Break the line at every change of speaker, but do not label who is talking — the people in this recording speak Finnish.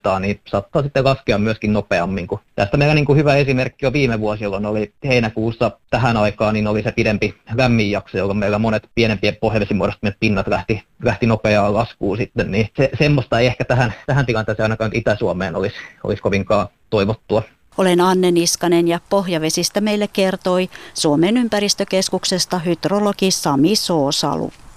kuumentaa, niin saattaa sitten laskea myöskin nopeammin. Tästä meillä niin kuin hyvä esimerkki on viime vuosi, jolloin oli heinäkuussa tähän aikaan, niin oli se pidempi lämmin jakso, jolloin meillä monet pienempien pohjavesimuodostuneet pinnat lähti nopeaa laskuun sitten. Niin semmoista ei ehkä tähän tilanteeseen ainakaan Itä-Suomeen olisi kovinkaan toivottua.
Olen Anne Niskanen ja pohjavesistä meille kertoi Suomen ympäristökeskuksesta hydrologi Sami Soosalu.